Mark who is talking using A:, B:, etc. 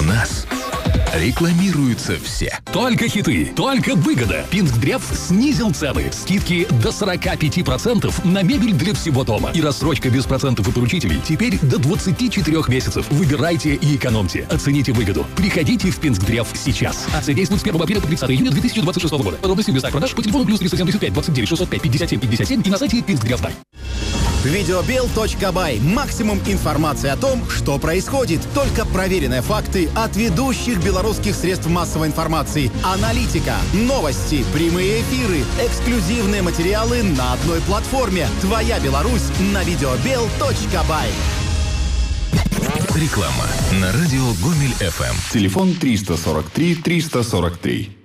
A: нас рекламируются все.
B: Только хиты, только выгода. Пинсдрев снизил цены. Скидки до 45% на мебель для всего дома. И рассрочка без процентов и поручителей теперь до 24 месяцев. Выбирайте и экономьте. Оцените выгоду. Приходите в Пинсдрев сейчас. Акция действует с 1 апреля по 30 июня 2026 года. Подробности в местах продаж по телефону +375 29 605 57 57 и на сайте Пинсдрев.бай.
C: Videobill.by. Максимум информации о том, что происходит. Только проверенные факты от ведущих белорусских средств массовой информации. Аналитика, новости, прямые эфиры, эксклюзивные материалы на одной платформе. Твоя Беларусь на Videobill.by.
A: Реклама на радио Гомель ФМ.
D: Телефон 343 343.